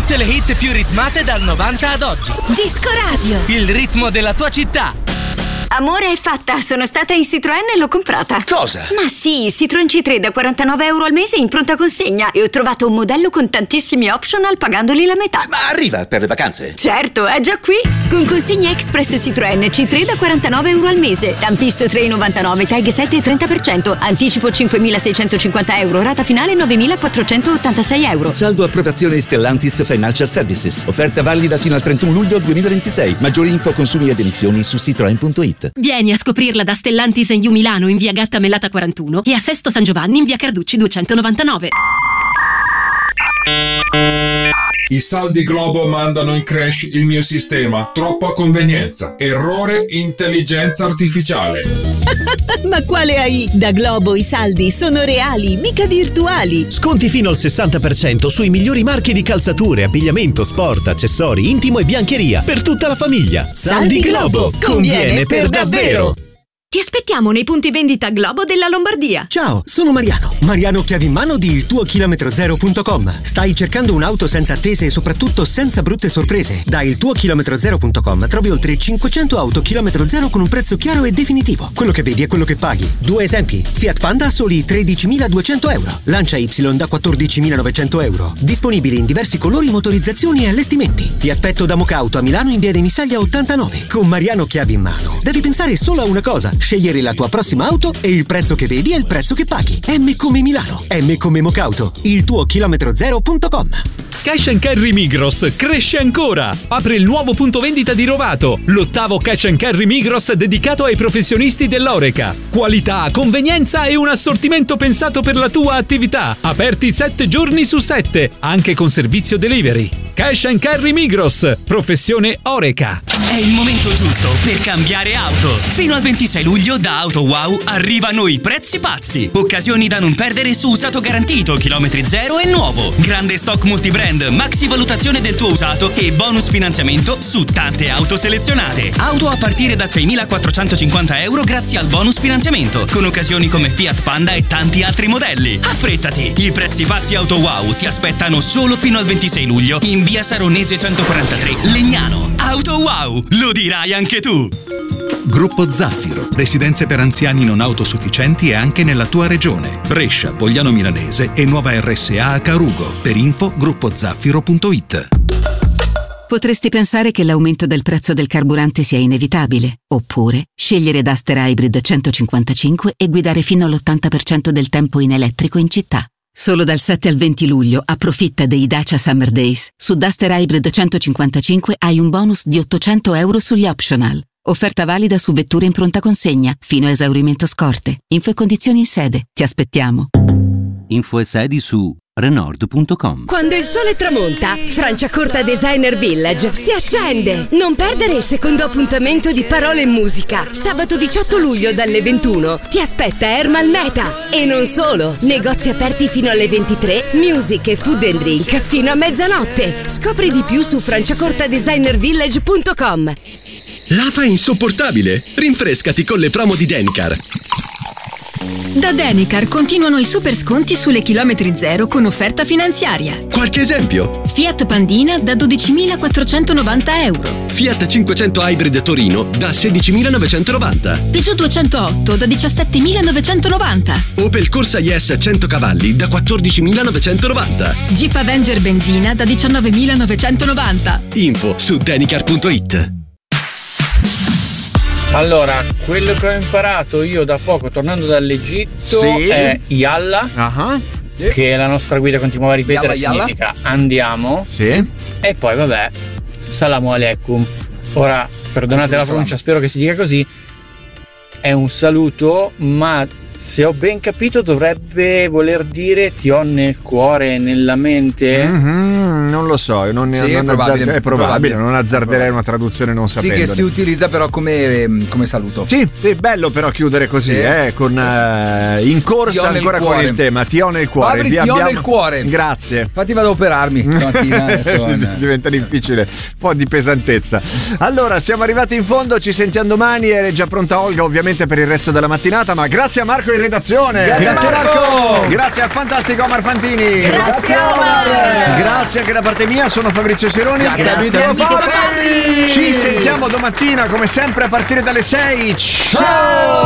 Tutte le hit più ritmate dal 90 ad oggi. Disco Radio. Il ritmo della tua città. Amore, è fatta. Sono stata in Citroën e l'ho comprata. Cosa? Ma sì, Citroën C3 da €49 al mese in pronta consegna. E ho trovato un modello con tantissimi optional pagandoli la metà. Ma arriva per le vacanze? Certo, è già qui. Con consegna express Citroën C3 da €49 al mese. Tampisto 3,99, tag 7 e 30%. Anticipo €5.650. Rata finale €9.486. Saldo approvazione Stellantis Financial Services. Offerta valida fino al 31 luglio 2026. Maggiori info, consumi ed emissioni su citroen.it. Vieni a scoprirla da Stellantis in Milano in via Gatta Melata 41 e a Sesto San Giovanni in via Carducci 299. I saldi Globo mandano in crash il mio sistema. Troppa convenienza. Errore intelligenza artificiale. Ma quale AI? Da Globo i saldi sono reali, mica virtuali. Sconti fino al 60% sui migliori marchi di calzature, abbigliamento, sport, accessori, intimo e biancheria per tutta la famiglia. Saldi Globo. Conviene per davvero. Ti aspettiamo nei punti vendita Globo della Lombardia. Ciao, sono Mariano chiavi in mano di iltuochilometrozero.com. Stai cercando un'auto senza attese e soprattutto senza brutte sorprese? Da iltuochilometrozero.com trovi oltre 500 auto chilometro zero con un prezzo chiaro e definitivo. Quello che vedi è quello che paghi. 2 esempi: Fiat Panda a soli €13.200, Lancia Y da €14.900. Disponibili in diversi colori, motorizzazioni e allestimenti. Ti aspetto da Mocauto a Milano in via dei Misaglia 89. Con Mariano chiavi in mano devi pensare solo a una cosa: scegliere la tua prossima auto e il prezzo che vedi è il prezzo che paghi. M come Milano, M come Mocauto, iltuochilometrozero.com. Cash & Carry Migros cresce ancora. Apre il nuovo punto vendita di Rovato, l'8º Cash & Carry Migros dedicato ai professionisti dell'Oreca. Qualità, convenienza e un assortimento pensato per la tua attività. Aperti 7 giorni su 7, anche con servizio delivery. Cash & Carry Migros, professione Oreca. È il momento giusto per cambiare auto. Fino al 26 luglio da AutoWow arrivano i prezzi pazzi. Occasioni da non perdere su usato garantito, chilometri zero e nuovo. Grande stock multibrand, maxi valutazione del tuo usato e bonus finanziamento su tante auto selezionate. Auto a partire da €6.450 grazie al bonus finanziamento, con occasioni come Fiat Panda e tanti altri modelli. Affrettati! I prezzi pazzi AutoWow ti aspettano solo fino al 26 luglio in via Saronese 143, Legnano. AutoWow, lo dirai anche tu! Gruppo Zaffiro, residenze per anziani non autosufficienti e anche nella tua regione. Brescia, Pogliano Milanese e nuova RSA a Carugo. Per info gruppozaffiro.it. Potresti pensare che l'aumento del prezzo del carburante sia inevitabile, oppure scegliere Duster Hybrid 155 e guidare fino all'80% del tempo in elettrico in città. Solo dal 7 al 20 luglio approfitta dei Dacia Summer Days. Su Duster Hybrid 155 hai un bonus di €800 sugli optional. Offerta valida su vetture in pronta consegna, fino a esaurimento scorte. Info e condizioni in sede. Ti aspettiamo. Info e sedi su Renault.com. Quando il sole tramonta, Franciacorta Designer Village si accende. Non perdere il secondo appuntamento di Parole e Musica. Sabato 18 luglio dalle 21 ti aspetta Ermal Meta. E non solo, negozi aperti fino alle 23, music e food and drink fino a mezzanotte. Scopri di più su franciacortadesignervillage.com. L'afa è insopportabile? Rinfrescati con le promo di Denicar. Da Denicar continuano i super sconti sulle chilometri zero con offerta finanziaria. Qualche esempio? Fiat Pandina da €12.490. Fiat 500 Hybrid Torino da €16.990. Peugeot 208 da €17.990. Opel Corsa IS 100 cavalli da €14.990. Jeep Avenger benzina da €19.990. Info su denicar.it. Allora, quello che ho imparato io da poco tornando dall'Egitto è Yalla, che la nostra guida continuava a ripetere, significa andiamo. E poi vabbè, Salamu Alaikum. Ora, perdonate la pronuncia, spero che si dica così. È un saluto, ma se ho ben capito dovrebbe voler dire ti ho nel cuore, nella mente. Non lo so, è probabile, non azzarderei una traduzione non sapendo. Sì, che si utilizza però come saluto. Sì, bello però chiudere così, con in corsa ancora con il tema. Ti ho nel cuore. Fabri, ti ho nel cuore. Grazie. Infatti vado a operarmi stamattina. Diventa difficile, un po' di pesantezza. Allora, siamo arrivati in fondo, ci sentiamo domani. È già pronta Olga ovviamente per il resto della mattinata, ma grazie a Marco in redazione. Grazie Marco. Grazie al fantastico Omar Fantini. Grazie Omar. Grazie anche da parte mia, sono Fabrizio Sironi. Grazie a Vito Papi. Ci sentiamo domattina come sempre a partire dalle 6. Ciao.